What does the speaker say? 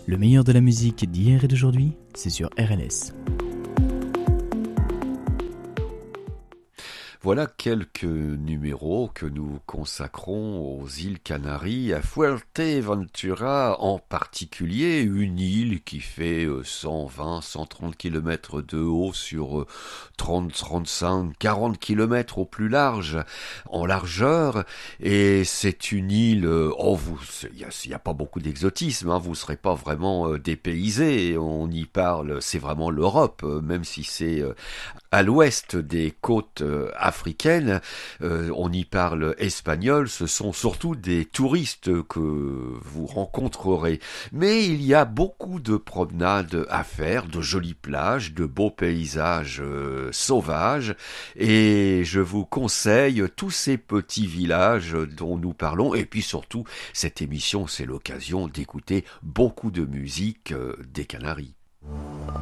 Le meilleur de la musique d'hier et d'aujourd'hui, c'est sur RLS. Voilà quelques numéros que nous consacrons aux îles Canaries, à Fuerteventura en particulier, une île qui fait 120, 130 km de haut sur 30, 35, 40 km au plus large, en largeur, et c'est une île, il n'y a pas beaucoup d'exotisme, vous ne serez pas vraiment dépaysé, on y parle, c'est vraiment l'Europe, même si c'est à l'ouest des côtes africaines, on y parle espagnol, ce sont surtout des touristes que vous rencontrerez. Mais il y a beaucoup de promenades à faire, de jolies plages, de beaux paysages sauvages, et je vous conseille tous ces petits villages dont nous parlons, et puis surtout, cette émission, c'est l'occasion d'écouter beaucoup de musique des Canaries.